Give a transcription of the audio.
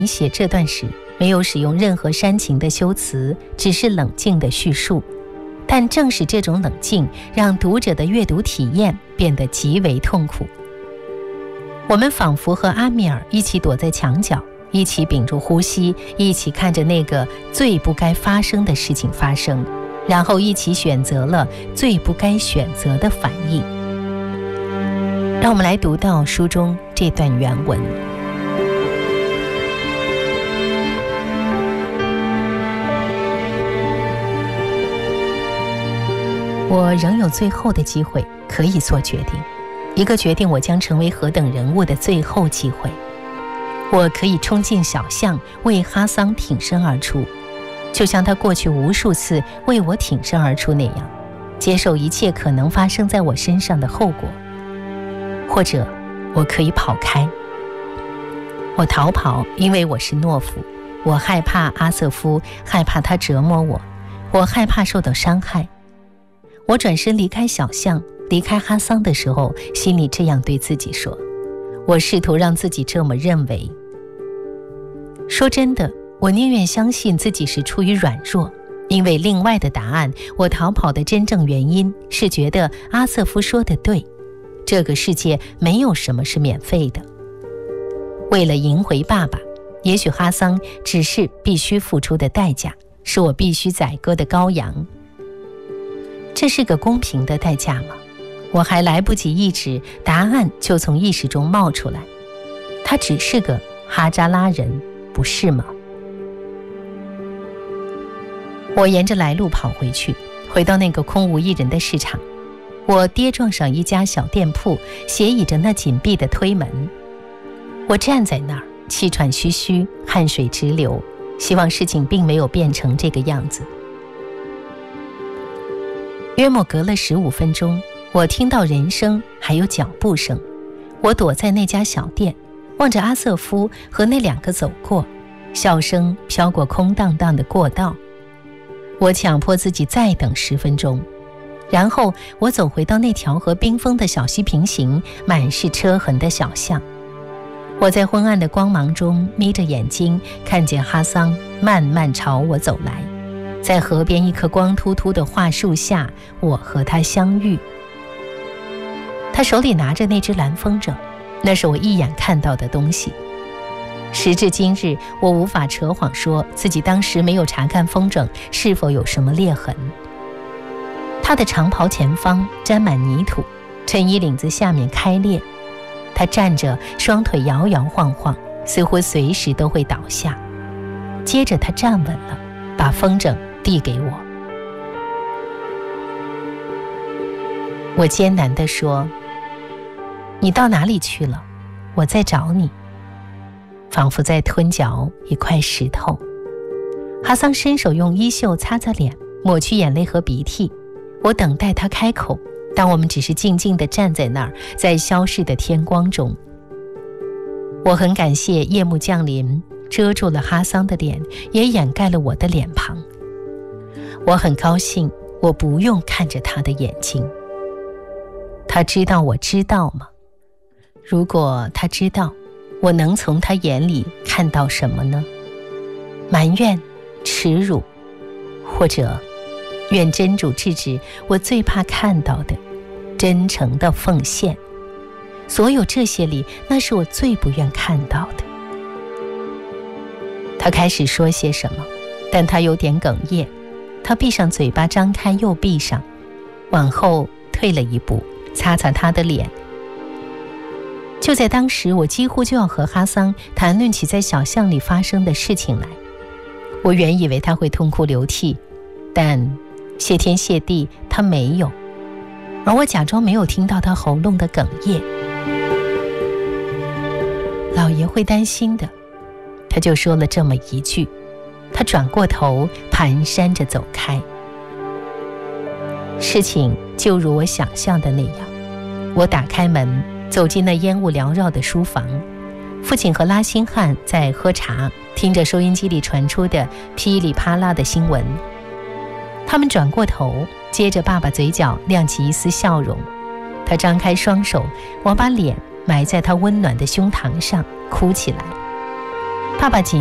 你写这段时没有使用任何煽情的修辞，只是冷静的叙述。但正是这种冷静，让读者的阅读体验变得极为痛苦。我们仿佛和阿米尔一起躲在墙角，一起屏住呼吸，一起看着那个最不该发生的事情发生，然后一起选择了最不该选择的反应。让我们来读到书中这段原文。我仍有最后的机会可以做决定，一个决定我将成为何等人物的最后机会。我可以冲进小巷，为哈桑挺身而出，就像他过去无数次为我挺身而出那样，接受一切可能发生在我身上的后果。或者我可以跑开。我逃跑，因为我是懦夫，我害怕阿瑟夫，害怕他折磨我，我害怕受到伤害。我转身离开小巷，离开哈桑的时候，心里这样对自己说，我试图让自己这么认为。说真的，我宁愿相信自己是出于软弱，因为另外的答案，我逃跑的真正原因是觉得阿瑟夫说的对，这个世界没有什么是免费的。为了赢回爸爸，也许哈桑只是必须付出的代价，是我必须宰割的羔羊。这是个公平的代价吗？我还来不及抑制，答案就从意识中冒出来。他只是个哈扎拉人，不是吗？我沿着来路跑回去，回到那个空无一人的市场。我跌撞上一家小店铺，斜倚着那紧闭的推门。我站在那儿，气喘吁吁，汗水直流，希望事情并没有变成这个样子。约莫隔了15分钟，我听到人声还有脚步声。我躲在那家小店，望着阿瑟夫和那2个走过，笑声飘过空荡荡的过道。我强迫自己再等10分钟，然后我走回到那条和冰封的小溪平行、满是车痕的小巷。我在昏暗的光芒中眯着眼睛，看见哈桑慢慢朝我走来。在河边一棵光秃秃的桦树下，我和他相遇。他手里拿着那只蓝风筝，那是我一眼看到的东西。时至今日，我无法扯谎说自己当时没有查看风筝是否有什么裂痕。他的长袍前方沾满泥土，衬衣领子下面开裂。他站着，双腿摇摇晃晃，似乎随时都会倒下。接着他站稳了，把风筝递给我。我艰难地说，你到哪里去了？我在找你。仿佛在吞嚼一块石头。哈桑伸手用衣袖擦擦脸，抹去眼泪和鼻涕。我等待他开口，但我们只是静静地站在那儿，在消逝的天光中。我很感谢夜幕降临，遮住了哈桑的脸，也掩盖了我的脸庞。我很高兴，我不用看着他的眼睛。他知道我知道吗？如果他知道，我能从他眼里看到什么呢？埋怨、耻辱，或者愿真主制止我最怕看到的真诚的奉献。所有这些里，那是我最不愿看到的。他开始说些什么，但他有点哽咽。他闭上嘴巴，张开又闭上，往后退了一步，擦擦他的脸。就在当时，我几乎就要和哈桑谈论起在小巷里发生的事情来。我原以为他会痛哭流涕，但谢天谢地他没有，而我假装没有听到他喉咙的哽咽。老爷会担心的，他就说了这么一句。他转过头，蹒跚着走开。事情就如我想象的那样，我打开门，走进那烟雾缭绕的书房。父亲和拉辛汉在喝茶，听着收音机里传出的噼里啪啦的新闻。他们转过头，接着爸爸嘴角亮起一丝笑容。他张开双手，我把脸埋在他温暖的胸膛上，哭起来。 爸爸紧